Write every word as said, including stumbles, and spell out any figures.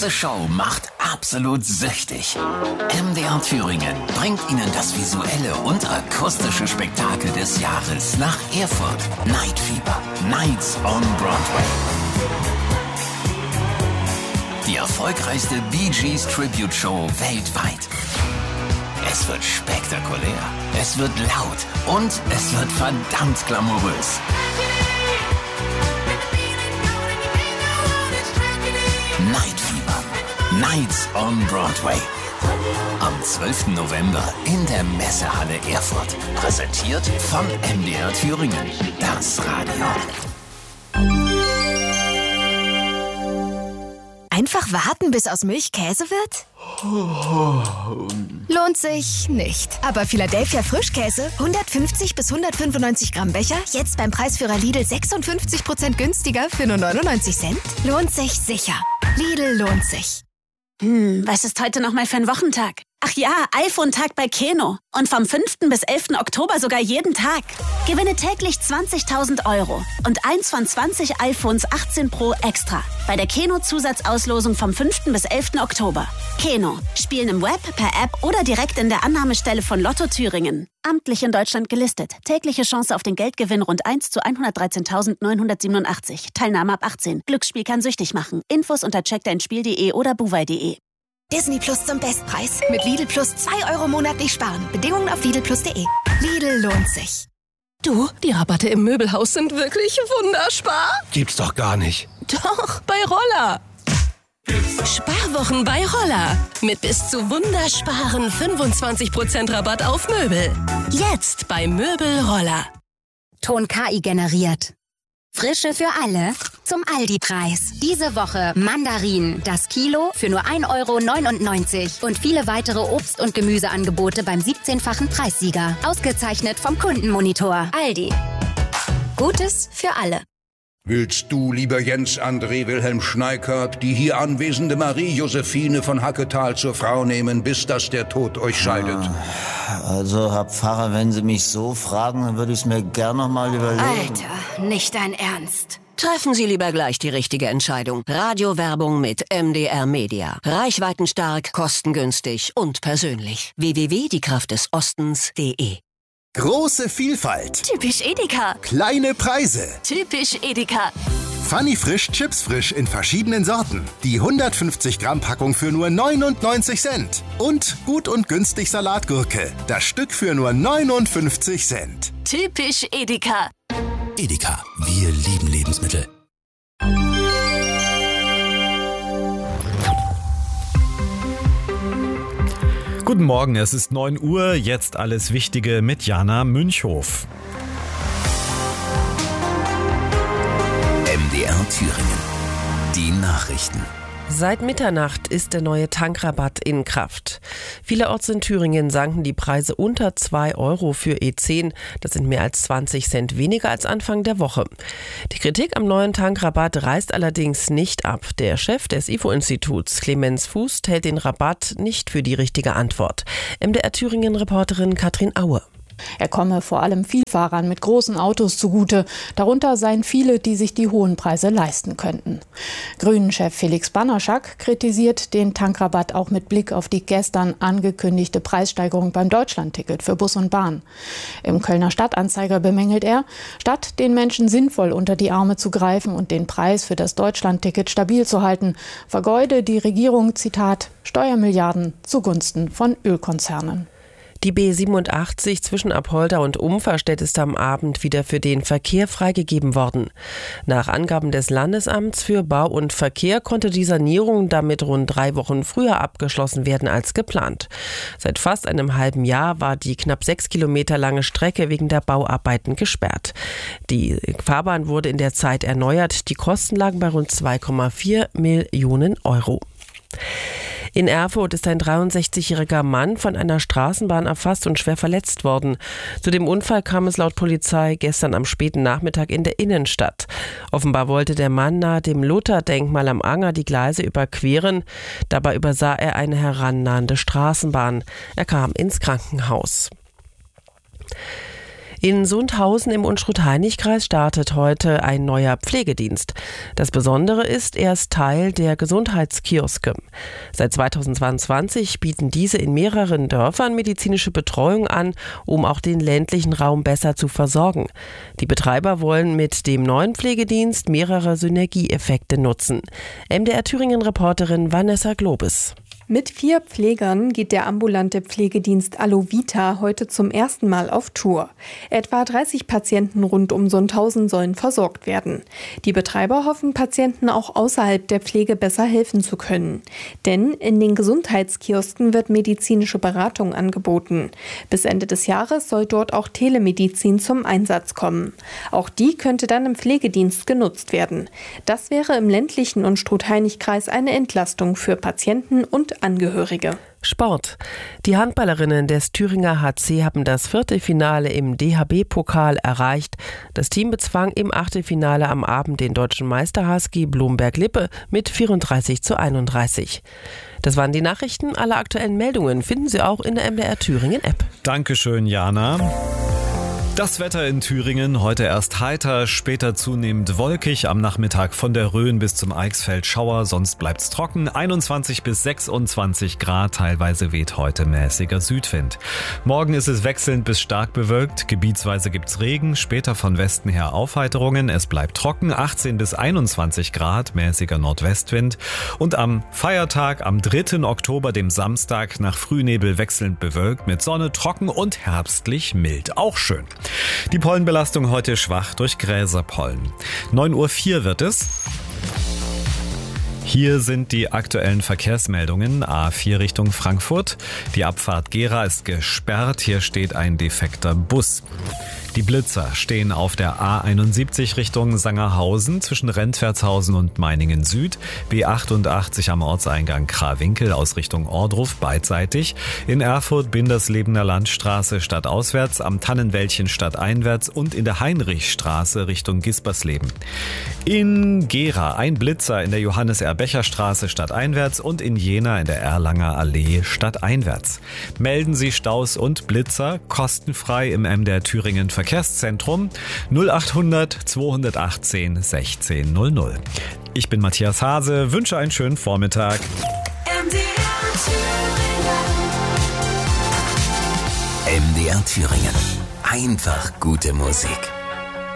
Diese Show macht absolut süchtig. M D R Thüringen bringt Ihnen das visuelle und akustische Spektakel des Jahres nach Erfurt. Night Fever, Nights on Broadway. Die erfolgreichste Bee Gees Tribute Show weltweit. Es wird spektakulär, es wird laut und es wird verdammt glamourös. Night Fever, Nights on Broadway. Am zwölften November in der Messehalle Erfurt. Präsentiert von M D R Thüringen. Das Radio. Einfach warten, bis aus Milch Käse wird? Lohnt sich nicht. Aber Philadelphia Frischkäse, hundertfünfzig bis hundertfünfundneunzig Gramm Becher, jetzt beim Preisführer Lidl sechsundfünfzig Prozent günstiger für nur neunundneunzig Cent? Lohnt sich sicher. Lidl lohnt sich. Hm, was ist heute nochmal für ein Wochentag? Ach ja, iPhone-Tag bei Keno. Und vom fünften bis elften Oktober sogar jeden Tag. Gewinne täglich zwanzigtausend Euro und eins von zwanzig iPhones achtzehn Pro extra. Bei der Keno-Zusatzauslosung vom fünften bis elften Oktober. Keno. Spielen im Web, per App oder direkt in der Annahmestelle von Lotto Thüringen. Amtlich in Deutschland gelistet. Tägliche Chance auf den Geldgewinn rund eins zu hundertdreizehntausendneunhundertsiebenundachtzig. Teilnahme ab achtzehn. Glücksspiel kann süchtig machen. Infos unter check dein spiel punkt de oder buwei punkt de. Disney Plus zum Bestpreis. Mit Lidl Plus zwei Euro monatlich sparen. Bedingungen auf lidl plus punkt de. Lidl lohnt sich. Du, die Rabatte im Möbelhaus sind wirklich wunderspar. Gibt's doch gar nicht. Doch, bei Roller. Sparwochen bei Roller. Mit bis zu wundersparen fünfundzwanzig Prozent Rabatt auf Möbel. Jetzt bei Möbel Roller. Ton K I generiert. Frische für alle zum Aldi-Preis. Diese Woche Mandarinen, das Kilo für nur ein Euro neunundneunzig und viele weitere Obst- und Gemüseangebote beim siebzehnfachen Preissieger. Ausgezeichnet vom Kundenmonitor. Aldi. Gutes für alle. Willst du, lieber Jens André Wilhelm Schneikert, die hier anwesende Marie-Josephine von Hacketal zur Frau nehmen, bis dass der Tod euch scheidet? Also, Herr Pfarrer, wenn Sie mich so fragen, dann würde ich es mir gern noch mal überlegen. Alter, nicht dein Ernst. Treffen Sie lieber gleich die richtige Entscheidung. Radiowerbung mit M D R Media. Reichweitenstark, kostengünstig und persönlich. w w w punkt die kraft des ostens punkt de. Große Vielfalt. Typisch Edeka. Kleine Preise. Typisch Edeka. Funny Frisch Chips Frisch in verschiedenen Sorten. Die hundertfünfzig Gramm Packung für nur neunundneunzig Cent. Und gut und günstig Salatgurke. Das Stück für nur neunundfünfzig Cent. Typisch Edeka. Edeka, wir lieben Lebensmittel. Guten Morgen, es ist neun Uhr, jetzt alles Wichtige mit Jana Münchhof. M D R Thüringen. Die Nachrichten. Seit Mitternacht ist der neue Tankrabatt in Kraft. Vielerorts in Thüringen sanken die Preise unter zwei Euro für E zehn. Das sind mehr als zwanzig Cent weniger als Anfang der Woche. Die Kritik am neuen Tankrabatt reißt allerdings nicht ab. Der Chef des I F O-Instituts, Clemens Fuß, hält den Rabatt nicht für die richtige Antwort. M D R Thüringen-Reporterin Katrin Aue. Er komme vor allem Vielfahrern mit großen Autos zugute. Darunter seien viele, die sich die hohen Preise leisten könnten. Grünen-Chef Felix Bannerschak kritisiert den Tankrabatt auch mit Blick auf die gestern angekündigte Preissteigerung beim Deutschlandticket für Bus und Bahn. Im Kölner Stadtanzeiger bemängelt er, statt den Menschen sinnvoll unter die Arme zu greifen und den Preis für das Deutschlandticket stabil zu halten, vergeude die Regierung, Zitat, Steuermilliarden zugunsten von Ölkonzernen. Die B siebenundachtzig zwischen Apolda und Umferstedt ist am Abend wieder für den Verkehr freigegeben worden. Nach Angaben des Landesamts für Bau und Verkehr konnte die Sanierung damit rund drei Wochen früher abgeschlossen werden als geplant. Seit fast einem halben Jahr war die knapp sechs Kilometer lange Strecke wegen der Bauarbeiten gesperrt. Die Fahrbahn wurde in der Zeit erneuert. Die Kosten lagen bei rund zwei Komma vier Millionen Euro. In Erfurt ist ein dreiundsechzigjähriger Mann von einer Straßenbahn erfasst und schwer verletzt worden. Zu dem Unfall kam es laut Polizei gestern am späten Nachmittag in der Innenstadt. Offenbar wollte der Mann nahe dem Luther-Denkmal am Anger die Gleise überqueren. Dabei übersah er eine herannahende Straßenbahn. Er kam ins Krankenhaus. In Sundhausen im Unstrut-Hainich-Kreis startet heute ein neuer Pflegedienst. Das Besondere ist, er ist Teil der Gesundheitskioske. Seit zweitausendzweiundzwanzig bieten diese in mehreren Dörfern medizinische Betreuung an, um auch den ländlichen Raum besser zu versorgen. Die Betreiber wollen mit dem neuen Pflegedienst mehrere Synergieeffekte nutzen. M D R Thüringen-Reporterin Vanessa Globes. Mit vier Pflegern geht der ambulante Pflegedienst Alovita heute zum ersten Mal auf Tour. Etwa dreißig Patienten rund um Sundhausen sollen versorgt werden. Die Betreiber hoffen, Patienten auch außerhalb der Pflege besser helfen zu können. Denn in den Gesundheitskiosken wird medizinische Beratung angeboten. Bis Ende des Jahres soll dort auch Telemedizin zum Einsatz kommen. Auch die könnte dann im Pflegedienst genutzt werden. Das wäre im ländlichen Unstrut-Hainich-Kreis eine Entlastung für Patienten und Angehörige. Sport. Die Handballerinnen des Thüringer H C haben das Viertelfinale im D H B-Pokal erreicht. Das Team bezwang im Achtelfinale am Abend den deutschen Meister H S G Blumberg-Lippe mit vierunddreißig zu einunddreißig. Das waren die Nachrichten. Alle aktuellen Meldungen finden Sie auch in der M D R Thüringen-App. Dankeschön, Jana. Das Wetter in Thüringen, heute erst heiter, später zunehmend wolkig, am Nachmittag von der Rhön bis zum Eichsfeld Schauer, sonst bleibt's trocken, einundzwanzig bis sechsundzwanzig Grad, teilweise weht heute mäßiger Südwind. Morgen ist es wechselnd bis stark bewölkt, gebietsweise gibt's Regen, später von Westen her Aufheiterungen, es bleibt trocken, achtzehn bis einundzwanzig Grad, mäßiger Nordwestwind und am Feiertag, am dritten Oktober, dem Samstag, nach Frühnebel wechselnd bewölkt mit Sonne, trocken und herbstlich mild, auch schön. Die Pollenbelastung heute schwach durch Gräserpollen. neun Uhr vier wird es. Hier sind die aktuellen Verkehrsmeldungen. A vier Richtung Frankfurt. Die Abfahrt Gera ist gesperrt. Hier steht ein defekter Bus. Die Blitzer stehen auf der A einundsiebzig Richtung Sangerhausen zwischen Rentwertshausen und Meiningen Süd, B achtundachtzig am Ortseingang Krawinkel aus Richtung Ohrdruf beidseitig, in Erfurt Binderslebener Landstraße stadtauswärts, am Tannenwäldchen stadteinwärts und in der Heinrichstraße Richtung Gispersleben. In Gera ein Blitzer in der Johannes-R-Becher-Straße stadteinwärts und in Jena in der Erlanger Allee stadteinwärts. Melden Sie Staus und Blitzer kostenfrei im M D R Thüringen Verkehrszentrum null achthundert zweihundertachtzehn sechzehn null null. Ich bin Matthias Hase, wünsche einen schönen Vormittag. M D R Thüringen. Einfach gute Musik.